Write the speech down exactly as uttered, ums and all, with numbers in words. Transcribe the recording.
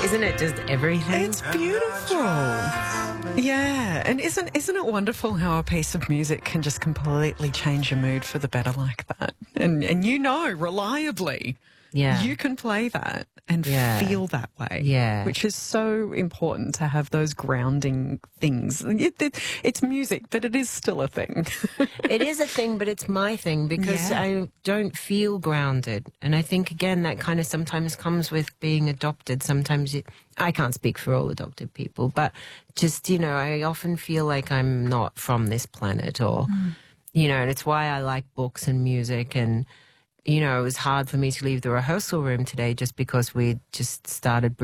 Isn't it just everything? It's beautiful. Yeah, and isn't isn't it wonderful how a piece of music can just completely change your mood for the better like that? And and you know, reliably, Yeah. you can play that and Yeah. feel that way. Yeah. Which is so important to have those grounding things. It, it, it's music, but it is still a thing. It is a thing, but it's my thing because Yeah. I don't feel grounded. And I think, again, that kind of sometimes comes with being adopted. Sometimes it, I can't speak for all adopted people, but just, you know, I often feel like I'm not from this planet or, mm. you know, and it's why I like books and music. And, you know, it was hard for me to leave the rehearsal room today just because we just started